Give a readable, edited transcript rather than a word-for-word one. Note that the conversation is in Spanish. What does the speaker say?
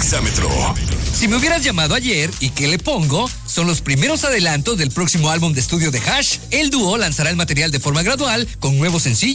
Exámetro. Si me hubieras llamado ayer, ¿y qué le pongo? Son los primeros adelantos del próximo álbum de estudio de Hash. El dúo lanzará el material de forma gradual, con nuevos sencillos